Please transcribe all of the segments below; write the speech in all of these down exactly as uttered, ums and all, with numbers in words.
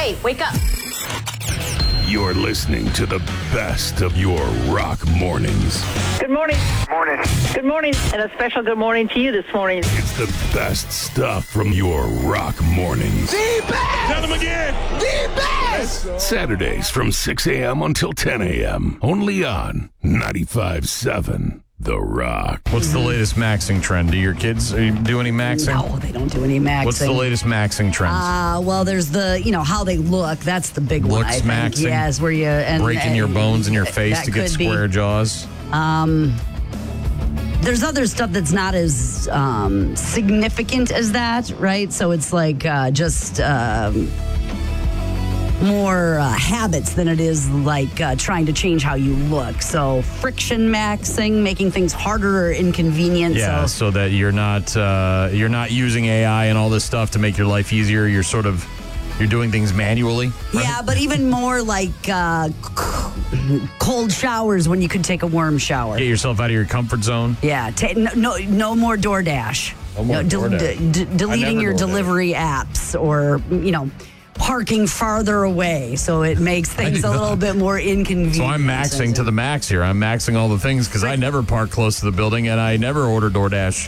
Hey, wake up. You're listening to the best of your rock mornings. Good morning. Morning. Good morning. And a special good morning to you this morning. It's the best stuff from your rock mornings. The best! Tell them again. The best! Saturdays from six a.m. until ten a.m. Only on ninety-five seven The Rock. What's the latest maxing trend? Do your kids are you do any maxing? No, they don't do any maxing. What's the latest maxing trend? Uh, well, there's the, you know, how they look. That's the big one, Looks I think. maxing? Yes, where you... And, Breaking and, your bones in your face that to get could be. square jaws? Um, there's other stuff that's not as um, significant as that, right? So it's like uh, just... Um, more uh, habits than it is like uh, trying to change how you look. So friction maxing, making things harder or inconvenient. Yeah, so, so that you're not uh, you're not using A I and all this stuff to make your life easier. You're sort of you're doing things manually. Right? yeah, but even more like uh, cold showers when you could take a warm shower. Get yourself out of your comfort zone. Yeah, ta- no, no, no more DoorDash. No more del- DoorDash. d- deleting never your DoorDash. delivery apps, or you know, parking farther away, so it makes things do a little not. bit more inconvenient. So I'm maxing to the max here. I'm maxing all the things because I never park close to the building and I never order DoorDash.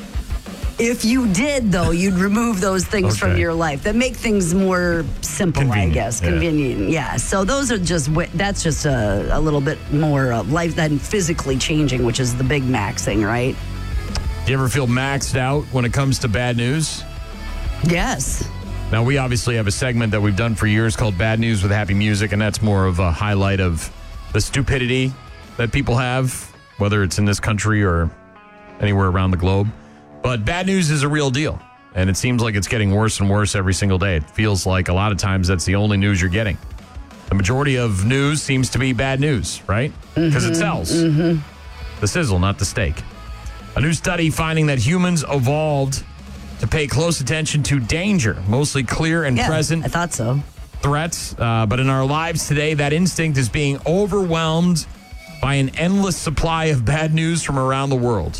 If you did, though, you'd remove those things Okay. from your life that make things more simple, Convenient, I guess. yeah. Convenient, yeah. So those are just, wi- that's just a, a little bit more uh, life than physically changing, which is the big maxing, right? Do you ever feel maxed out when it comes to bad news? Yes. Now, we obviously have a segment that we've done for years called Bad News with Happy Music, and that's more of a highlight of the stupidity that people have, whether it's in this country or anywhere around the globe. But bad news is a real deal, and it seems like it's getting worse and worse every single day. It feels like a lot of times that's the only news you're getting. The majority of news seems to be bad news, right? Because it sells. Mm-hmm. The sizzle, not the steak. A new study finding that humans evolved to pay close attention to danger, mostly clear and Yeah, present I thought so. threats. Uh, but in our lives today, that instinct is being overwhelmed by an endless supply of bad news from around the world.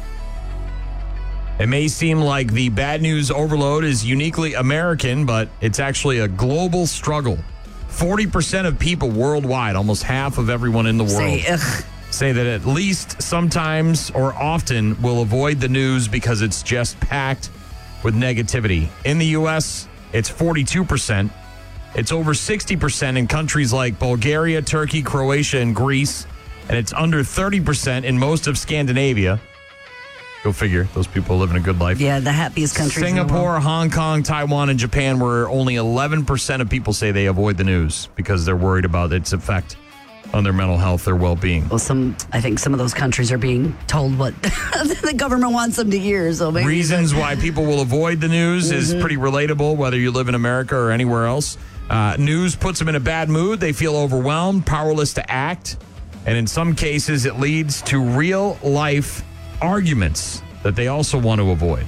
It may seem like the bad news overload is uniquely American, but it's actually a global struggle. forty percent of people worldwide, almost half of everyone in the world, Say, ugh. say that at least sometimes or often will avoid the news because it's just packed with negativity. In the U S, it's forty-two percent. It's over sixty percent in countries like Bulgaria, Turkey, Croatia, and Greece. And it's under thirty percent in most of Scandinavia. Go figure. Those people live in a good life. Yeah, the happiest countries in the world. Singapore, Hong Kong, Taiwan, and Japan, where only eleven percent of people say they avoid the news because they're worried about its effect on their mental health, their well-being. Well, some, I think some of those countries are being told what the government wants them to hear. So maybe Reasons why people will avoid the news Mm-hmm. is pretty relatable, whether you live in America or anywhere else. Uh, news puts them in a bad mood. They feel overwhelmed, powerless to act. And in some cases, it leads to real-life arguments that they also want to avoid.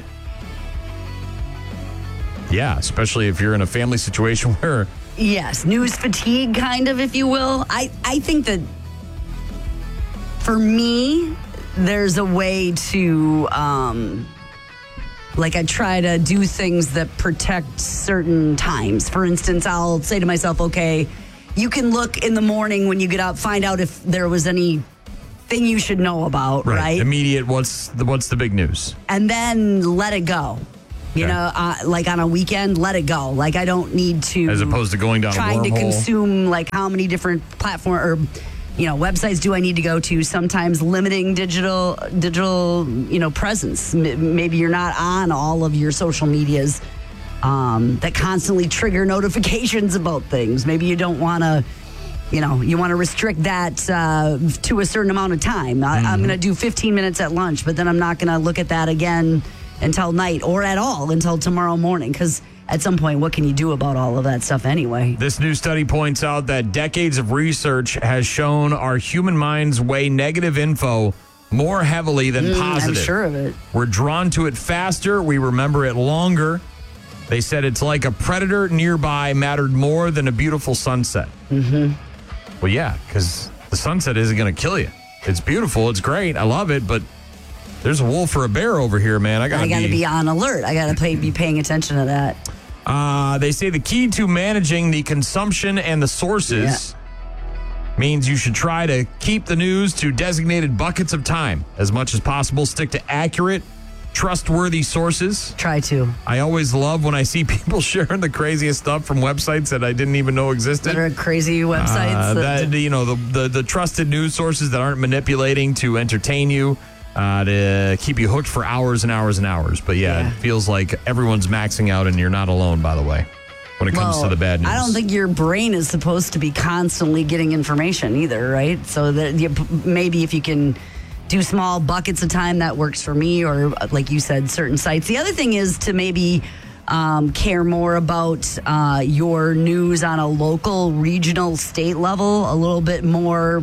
Yeah, especially if you're in a family situation where... Yes, news fatigue, kind of, if you will. I, I think that for me, there's a way to, um, like, I try to do things that protect certain times. For instance, I'll say to myself, okay, you can look in the morning when you get up, find out if there was anything you should know about, right? Immediate, what's the, what's the big news? And then let it go. You Okay. know, uh, like on a weekend, let it go. Like I don't need to, As opposed to going down a trying to wormhole. consume like how many different platform or you know websites do I need to go to? Sometimes limiting digital digital you know presence. M- maybe you're not on all of your social medias um, that constantly trigger notifications about things. Maybe you don't want to. You know, you want to restrict that uh, to a certain amount of time. I, Mm-hmm. I'm going to do fifteen minutes at lunch, but then I'm not going to look at that again until night or at all until tomorrow morning. Because at some point, what can you do about all of that stuff anyway? This new study points out that decades of research has shown our human minds weigh negative info more heavily than Mm, positive. I'm sure of it. We're drawn to it faster. We remember it longer. They said it's like a predator nearby mattered more than a beautiful sunset. Mm-hmm. Well, yeah, because the sunset isn't going to kill you. It's beautiful. It's great. I love it, but there's a wolf or a bear over here, man. I got I got to be, be on alert. I got to pay, be paying attention to that. Uh, they say the key to managing the consumption and the sources yeah. means you should try to keep the news to designated buckets of time as much as possible. Stick to accurate, trustworthy sources. Try to. I always love when I see people sharing the craziest stuff from websites that I didn't even know existed. That are crazy websites. Uh, that, that, you know, the, the, the trusted news sources that aren't manipulating to entertain you. Uh, to keep you hooked for hours and hours and hours. But yeah, yeah, it feels like everyone's maxing out and you're not alone, by the way, when it comes well, to the bad news. I don't think your brain is supposed to be constantly getting information either, right? So that you, maybe if you can do small buckets of time, that works for me, or like you said, certain sites. The other thing is to maybe um, care more about uh, your news on a local, regional, state level, a little bit more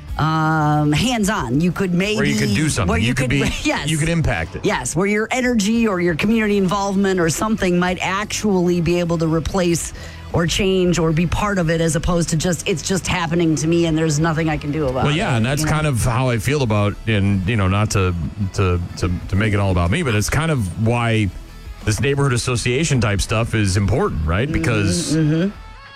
um hands-on. You could maybe where you could do something. You, you could, could be yes. You could impact it. Yes, where your energy or your community involvement or something might actually be able to replace or change or be part of it, as opposed to just it's just happening to me and there's nothing I can do about it. Well, yeah, it, and that's kind know? of how I feel about, and you know, not to, to to to make it all about me, but it's kind of why this neighborhood association type stuff is important, right? Because mm-hmm.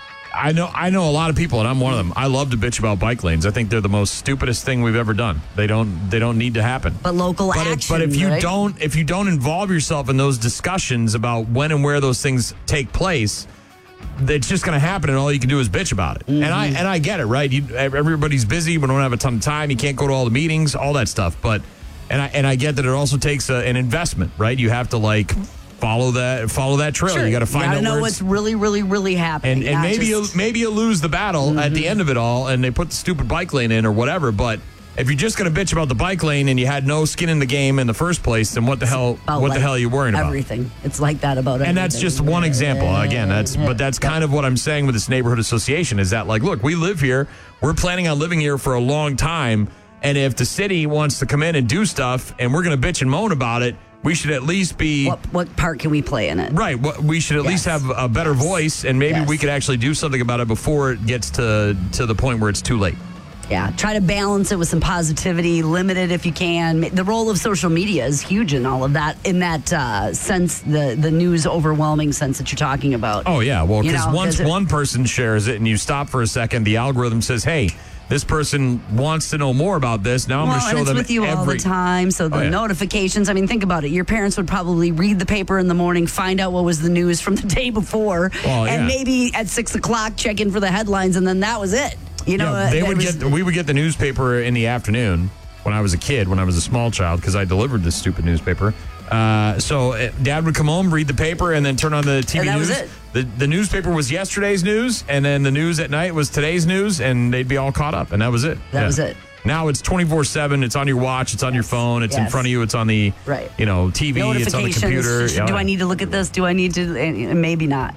I know I know a lot of people, and I'm one of them. I love to bitch about bike lanes. I think they're the most stupidest thing we've ever done. They don't they don't need to happen. But local but action. If, but if you right? don't if you don't involve yourself in those discussions about when and where those things take place, it's just going to happen, and all you can do is bitch about it. Mm-hmm. And I and I get it, right? You, everybody's busy. We don't have a ton of time. You can't go to all the meetings, all that stuff. But and I and I get that it also takes a, an investment, right? You have to like. Follow that, follow that trail. Sure. You got to find you out know where what's really, really, really happening. And, and maybe just... you, maybe you lose the battle mm-hmm. at the end of it all, and they put the stupid bike lane in or whatever. But if you're just going to bitch about the bike lane and you had no skin in the game in the first place, then what the hell? About what like the hell are you worrying about? Everything. It's like that about everything. And that's just one example. Again, that's but that's kind of what I'm saying with this neighborhood association is that like, look, we live here. We're planning on living here for a long time, and if the city wants to come in and do stuff, and we're going to bitch and moan about it. We should at least be... What, what part can we play in it? Right. What, we should at yes. least have a better yes. voice, and maybe yes. we could actually do something about it before it gets to, to the point where it's too late. Yeah. Try to balance it with some positivity. Limit it if you can. The role of social media is huge in all of that, in that uh, sense, the, the news overwhelming sense that you're talking about. Oh, yeah. Well, because once it, one person shares it and you stop for a second, the algorithm says, hey... This person wants to know more about this. Now I'm well, going to show and it's them with you every... all the time. So the oh, yeah. notifications. I mean, think about it. Your parents would probably read the paper in the morning, find out what was the news from the day before, oh, and yeah. maybe at six o'clock check in for the headlines, and then that was it. You know, yeah, they uh, would was... get. We would get the newspaper in the afternoon when I was a kid, when I was a small child, because I delivered this stupid newspaper. Uh, so uh, Dad would come home, read the paper, and then turn on the T V and that news. Was it. The, the newspaper was yesterday's news, and then the news at night was today's news, and they'd be all caught up, and that was it. That yeah. was it. Now it's twenty-four seven. It's on your watch. It's on yes. your phone. It's yes. in front of you. It's on the right. you know, T V. It's on the computer. Do yeah. I need to look at this? Do I need to? Maybe not.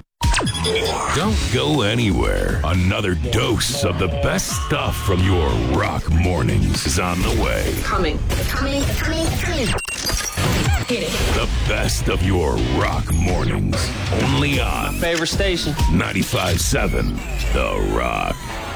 Don't go anywhere. Another dose of the best stuff from your rock mornings is on the way. Coming. Coming. Coming. Coming. Hit it. The best of your rock mornings. Only on My favorite station. ninety-five seven The Rock.